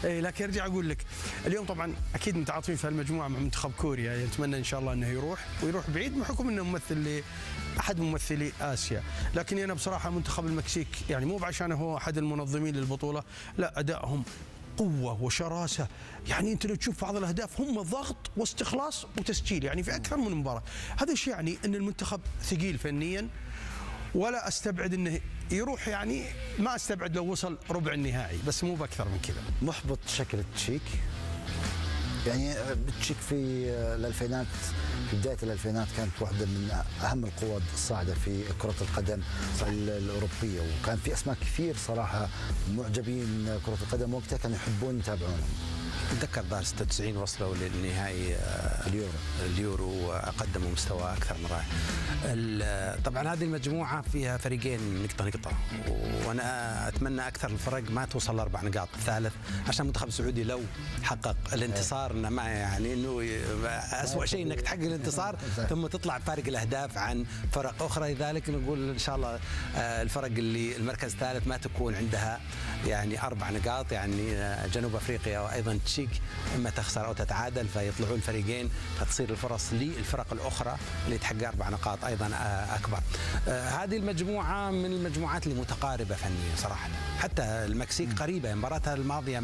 اي لكن ارجع اقول لك اليوم طبعا اكيد متعاطفين في المجموعه مع منتخب كوريا، يعني نتمنى ان شاء الله انه يروح ويروح بعيد بحكم انه ممثل لاحد ممثلي اسيا. لكن انا بصراحه منتخب المكسيك يعني مو بعشان هو احد المنظمين للبطوله، لا ادائهم قوة وشراسة، يعني أنت لو تشوف بعض الأهداف هم ضغط واستخلاص وتسجيل يعني في أكثر من مباراة. هذا الشيء يعني أن المنتخب ثقيل فنيا، ولا أستبعد أنه يروح، يعني ما أستبعد لو وصل ربع النهائي، بس مو بأكثر من كذا. محبط شكل التشيك، يعني التشيك في الألفينات، في بداية الألفينات كانت واحدة من أهم القوى الصاعدة في كرة القدم الأوروبية، وكان في أسماء كثير صراحة معجبين كرة القدم وقتها كانوا يحبون يتابعونهم. اتذكر دار 96 وصلوا للنهائي اليورو وقدموا مستوى اكثر من رائع. طبعا هذه المجموعه فيها فريقين نقطه، وانا اتمنى اكثر الفرق ما توصل لاربع نقاط الثالث، عشان المنتخب السعودي لو حقق الانتصار انه ما يعني انه اسوء شيء انك تحقق الانتصار ثم تطلع فارق الاهداف عن فرق اخرى. لذلك نقول ان شاء الله الفرق اللي المركز الثالث ما تكون عندها يعني 4 نقاط، يعني جنوب افريقيا وايضا تشيك اما تخسر او تتعادل فيطلعون الفريقين، فتصير الفرص للفرق الاخرى اللي تحقق 4 نقاط ايضا اكبر. هذه المجموعه من المجموعات اللي متقاربه فنيا صراحه، حتى المكسيك قريبه. مباراتها الماضيه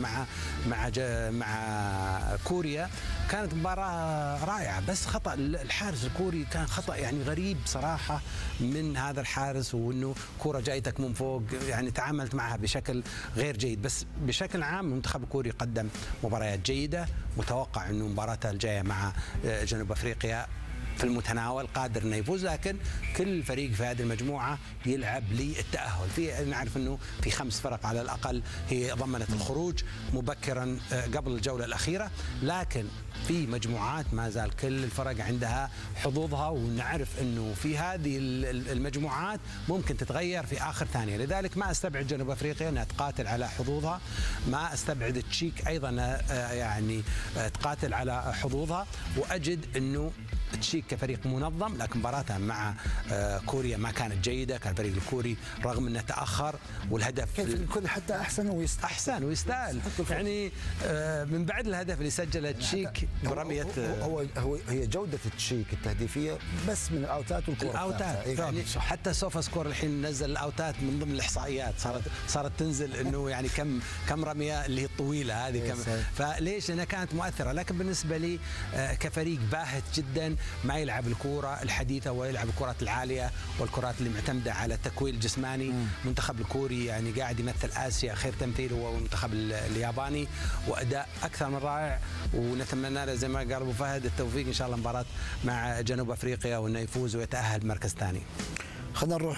مع كوريا كانت مباراه رائعه، بس خطا الحارس الكوري كان خطا يعني غريب صراحه من هذا الحارس، وانه كوره جايتك من فوق يعني تعاملت معها بشكل غير جيد. بس بشكل عام المنتخب الكوري قدم مباريات جيده، متوقع انه مباراته الجايه مع جنوب افريقيا في المتناول قادر انه يفوز، لكن كل فريق في هذه المجموعه يلعب للتاهل. في نعرف انه في 5 فرق على الاقل هي ضمنت الخروج مبكرا قبل الجوله الاخيره، لكن في مجموعات ما زال كل الفرق عندها حظوظها، ونعرف انه في هذه المجموعات ممكن تتغير في اخر ثانيه. لذلك ما استبعد جنوب افريقيا انها تقاتل على حظوظها، ما استبعد التشيك ايضا يعني تقاتل على حظوظها، واجد انه التشيك كفريق منظم، لكن مباراتها مع كوريا ما كانت جيده. كان الفريق الكوري رغم انه تاخر والهدف كيف الكوري حتى احسن ويستاهل يعني من بعد الهدف اللي سجله التشيك برميه هي جوده التشيك التهديفيه بس من الاوتات والكره الاوتات يعني حتى سوفا سكور الحين نزل الاوتات من ضمن الاحصائيات، صارت تنزل انه يعني كم رميه اللي هي الطويله هذه كم، فليش؟ لانها كانت مؤثره. لكن بالنسبه لي كفريق باهت جدا، ما يلعب الكره الحديثه ويلعب الكرات العاليه والكرات اللي معتمده على التكوين الجسماني. المنتخب الكوري يعني قاعد يمثل اسيا خير تمثيل هو المنتخب الياباني، واداء اكثر من رائع، ونتمنى له زي ما قال ابو فهد التوفيق ان شاء الله مباراه مع جنوب افريقيا وانه يفوز ويتاهل مركز ثاني. خلينا نروح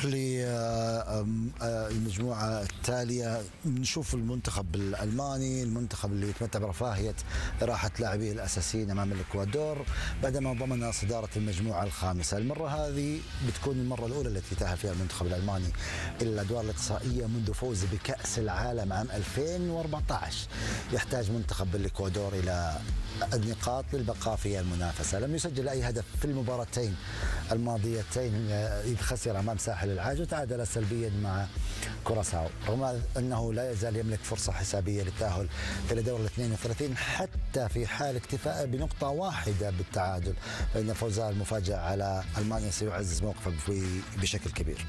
للمجموعة التالية، نشوف المنتخب الألماني، المنتخب اللي يتمتع برفاهية راحة لاعبيه الأساسيين أمام الإكوادور بعدما ضمن صدارة المجموعة الخامسة. المرة هذه بتكون المرة الأولى التي تأهل فيها المنتخب الألماني إلى الأدوار الإقصائية منذ فوزه بكأس العالم عام 2014. يحتاج منتخب الإكوادور إلى النقاط للبقاء في المنافسة. لم يسجل أي هدف في المباراتين الماضيتين، إذ خسر أمام ساحل العاج وتعادل سلبيا مع كوراساو، رغم أنه لا يزال يملك فرصة حسابية للتأهل إلى دور 32 حتى في حال اكتفائه بنقطة واحدة بالتعادل، فإن فوزها المفاجئ على ألمانيا سيعزز موقفه بشكل كبير.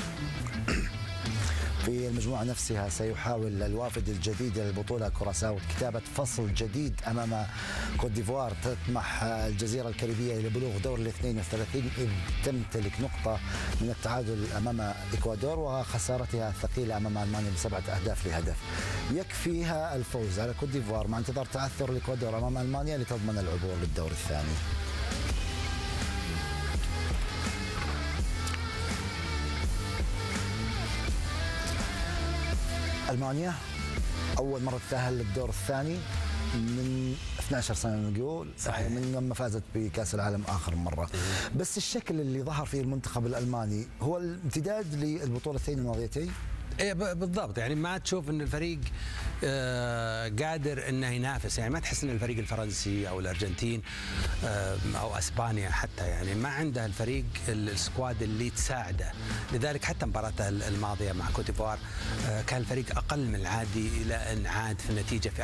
في المجموعة نفسها سيحاول الوافد الجديد للبطولة كوراساو كتابة فصل جديد أمام كوت ديفوار. تطمح الجزيرة الكاريبية إلى بلوغ دور 32 إذ تمتلك نقطة من التعادل أمام إكوادور وخسارتها الثقيلة أمام ألمانيا ب7 أهداف لهدف. يكفيها الفوز على كوت ديفوار مع انتظار تعثر الإكوادور أمام ألمانيا لتضمن العبور للدور الثاني. ألمانيا أول مرة تتأهل للدور الثاني من 12 سنة نقول، صحيح، من لما فازت بكأس العالم آخر مرة. بس الشكل اللي ظهر فيه المنتخب الألماني هو الامتداد للبطولتين الماضيتين. ايه بالضبط، يعني ما تشوف ان الفريق قادر انه ينافس، يعني ما تحس ان الفريق الفرنسي او الارجنتين او اسبانيا حتى يعني ما عنده الفريق السكواد اللي تساعده. لذلك حتى مباراته الماضيه مع كوت ديفوار كان الفريق اقل من العادي الى ان عاد في النتيجه في